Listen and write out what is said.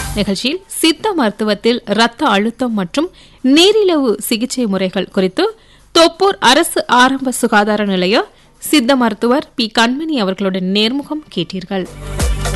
நிகழ்ச்சியில் சித்த மருத்துவத்தில் இரத்த அழுத்தம் மற்றும் நீரிழிவு சிகிச்சை முறைகள் குறித்து தொப்பூர் அரசு ஆரம்ப சுகாதார நிலைய சித்த மருத்துவர் பி கண்மணி அவர்களுடன் நேர்முகம் கேட்டீர்கள்.